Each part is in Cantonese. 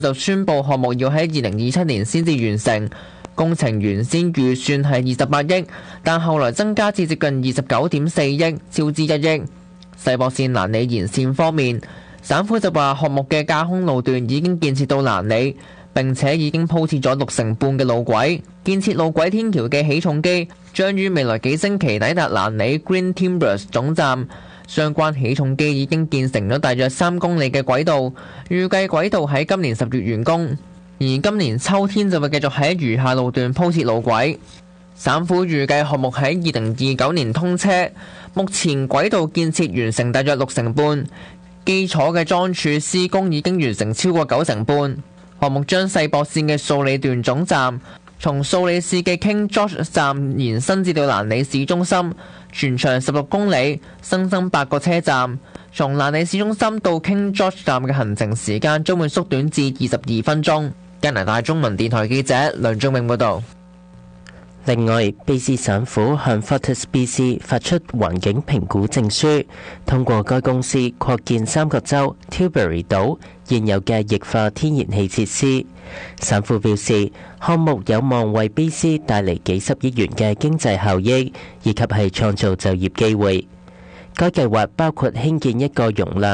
就宣布項目要喺2027年先至完成。工程原先預算係28億，但後來增加至接近29.4億，超支1億。西駁線蘭里延線方面，省府就話項目嘅架空路段已經建設到蘭里，並且已經鋪設咗60%嘅路軌。建設路軌天橋嘅起重機將於未來幾星期抵達蘭里 Green Timbers 總站。相關起重機已經建成咗大約3公里嘅軌道，預計軌道喺今年10月完工。而今年秋天就會繼續喺餘下路段鋪設路軌。省府預計項目喺2029年通車，目前軌道建設完成大約60%，基礎嘅樁柱施工已經完成超過90%。項目將西駁線嘅素里段總站從素里市嘅 King George 站延伸至到蘭里市中心，全長16公里，新增8個車站。從蘭里市中心到 King George 站嘅行程時間將會縮短至22分鐘。加拿大中文電台記者梁仲明報導。 另外，卑詩省府向 FortisBC 發出環境評估證書，通過該公司擴建三角洲 Tilbury 島現有嘅液化天然氣設施。省府表示，項目有望為卑詩帶嚟幾十億元嘅經濟效益，以及係創造就業機會。該計劃包括興建一個容量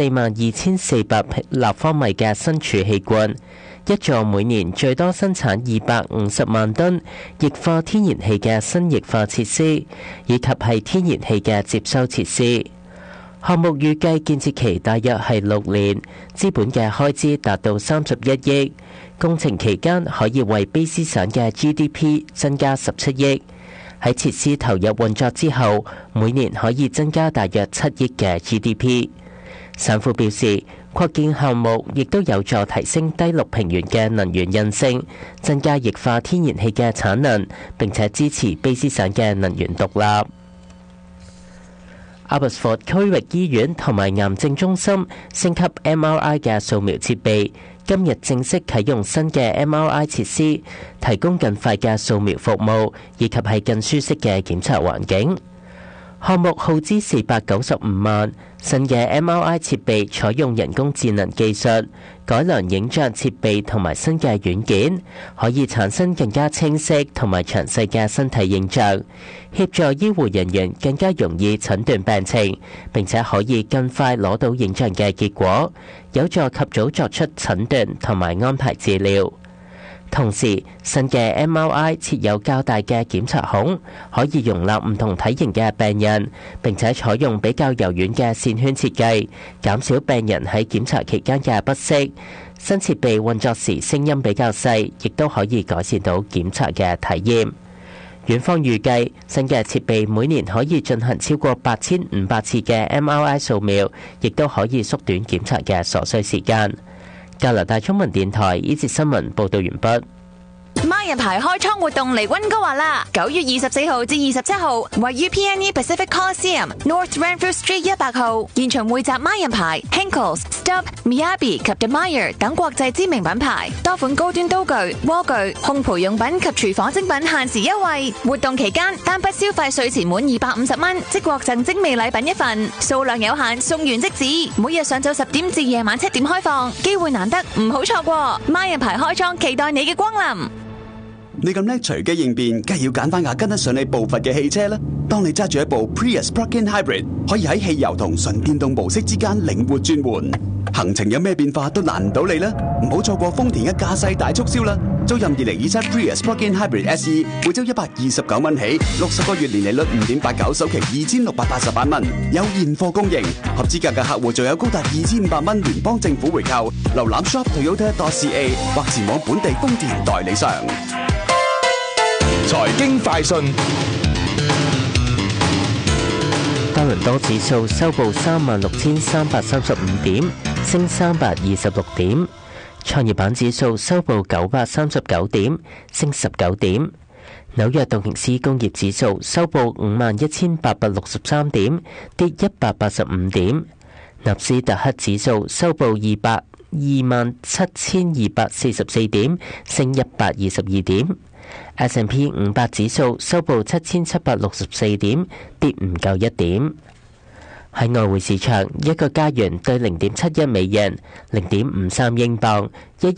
142400立方米嘅新儲氣罐，一座每年最多生產250萬噸液化天然氣嘅新液化設施，以及係天然氣嘅接收設施。項目預計建設期大約係6年，資本嘅開支達到31億，工程期間可以為卑詩省嘅 GDP 增加17億。喺設施投入運作之後，每年可以增加大約7億嘅 GDP。省府表示，擴建項目亦都有助提升低陸平原嘅能源韌性，增加液化天然氣嘅產能，並且支持卑詩省嘅能源獨立。Abbotsford 區域醫院同埋癌症中心升級 MRI 嘅掃描設備，今日正式啟用新嘅 MRI 設施，提供更快嘅掃描服務，以及係更舒適嘅檢查環境。項目耗資495萬，新嘅 MRI 設備採用人工智能技術，改良影像設備同埋新嘅軟件，可以產生更加清晰同埋詳細嘅身體影像，協助醫護人員更加容易診斷病情，並且可以更快攞到影像嘅結果，有助及早作出診斷同埋安排治療。同時，新嘅 MRI 設有較大嘅檢查孔，可以容納唔同體型嘅病人，並且採用比較柔軟嘅線圈設計，減少病人喺檢查期間嘅不適。新設備運作時聲音比較細，亦都可以改善到檢查嘅體驗。院方預計新嘅設備每年可以進行超過8500次嘅 MRI 掃描，亦都可以縮短檢查嘅所需時間。加拿大中文電台呢節新聞報道完畢。 孖人牌開倉活動嚟溫哥華啦！9月24號至27號，位於 PNE Pacific Coliseum North Renfrew Street 100號，現場匯集孖人牌、Henckels、Stubb、Miyabi 及 De Meyer 等國際知名品牌，多款高端刀具、鍋具、烘焙用品及廚房精品限時優惠。活動期間，單筆消費稅前滿250蚊，即獲贈精美禮品一份，數量有限，送完即止。每日上晝10點至夜晚7點開放，機會難得，唔好錯過。孖人牌開倉，期待你嘅光臨。 你咁叻隨機應變，梗係要揀翻架跟得上你步伐嘅汽車啦。當你揸住一部 Prius Plug-in Hybrid， 可以喺汽油同純電動模式之間靈活轉換，行程有咩變化都難唔到你啦。唔好錯過豐田嘅駕駛大促銷啦！租任2027 Prius Plug-in Hybrid SE， 每周129蚊起，60個月年利率 5.89， 首期2688蚊，有現貨供應。合資格嘅客戶仲有高達2500蚊聯邦政府回購。瀏覽 shop.toyota.ca 或前往本地豐田代理商。 財經快訊， 多倫多指數收報36335點，升326點；創業板指數收報939點，升19點；紐約道瓊斯工業指數收報51863點，跌185點；納斯達克指數收報27244點，升122點。S&P 500指數收報7764點，跌唔夠1點。 喺外匯市場，一個加元對0.71美元、0.53英鎊。